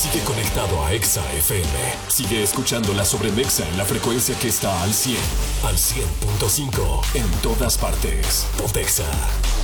Sigue conectado a Exa FM. Sigue escuchando la sobremesa en la frecuencia que está al 100. Al 100.5 en todas partes. Pontexa.